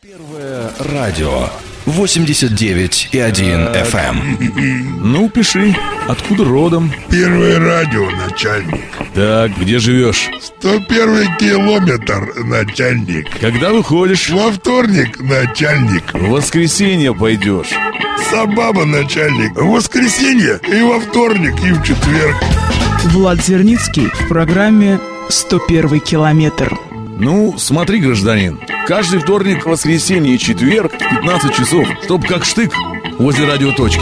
Первое радио 89,1 FM. Ну, пиши, откуда родом? Первое радио, начальник. Так, где живешь? 101 километр, начальник. Когда выходишь? Во вторник, начальник. В воскресенье пойдешь. Сабаба, начальник. В воскресенье и во вторник, и в четверг. Влад Зерницкий в программе «101 километр». Ну, смотри, гражданин, каждый вторник, воскресенье и четверг в 15 часов, чтоб как штык возле радиоточки.